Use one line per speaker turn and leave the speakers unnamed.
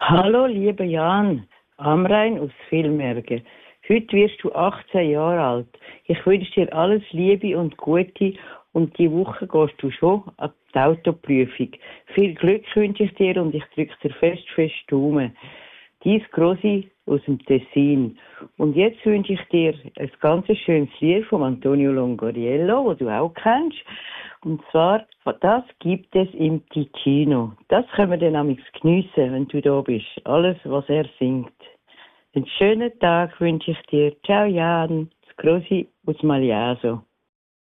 Hallo, lieber Jan, Amrein aus Villmergen. Heute wirst du 18 Jahre alt. Ich wünsche dir alles Liebe und Gute und die Woche gehst du schon an die Autoprüfung. Viel Glück wünsche ich dir und ich drücke dir fest die Daumen. Dies Grossi aus dem Tessin. Und jetzt wünsche ich dir ein ganz schönes Lied von Antonio Longoriello, das du auch kennst. Und zwar, das gibt es im Ticino. Das können wir dann amigs geniessen, wenn du da bist. Alles, was er singt. Einen schönen Tag wünsche ich dir. Ciao Jan, das Grossi aus Maliaso.